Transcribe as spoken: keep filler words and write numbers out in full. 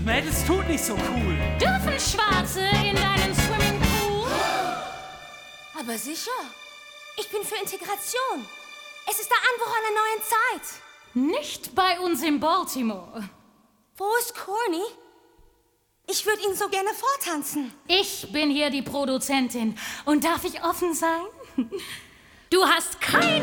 Mädels tut nicht so cool. Dürfen Schwarze in deinen Swimmingpool? Aber sicher. Ich bin für Integration. Es ist der Anbruch einer neuen Zeit. Nicht bei uns in Baltimore. Wo ist Corny? Ich würde ihn so gerne vortanzen. Ich bin hier die Produzentin. Und darf ich offen sein? Du hast keine